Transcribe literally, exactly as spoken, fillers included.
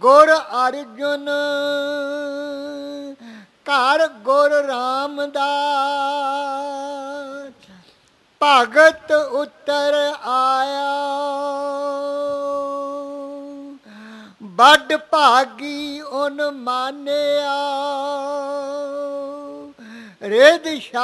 ਗੁਰ ਅਰਜੁਨ ਘਰ ਗੁਰ ਰਾਮਦਾਸ, ਭਗਤ ਉਤਰ ਆਇਆ ਵੱਡ ਭਾਗੀ ਉਨ ਮਾਨਿਆ। ਰਿਦ